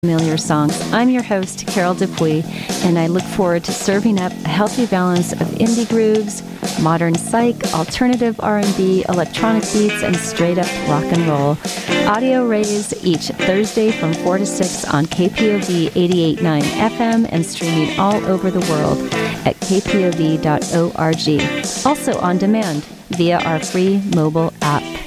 familiar songs. I'm your host, Carol Dupuy, and I look forward to serving up a healthy balance of indie grooves, modern psych, alternative R&B, electronic beats, and straight-up rock and roll. Audio raised each Thursday from 4 to 6 on KPOV 88.9 FM and streaming all over the world at kpov.org. Also on demand via our free mobile app.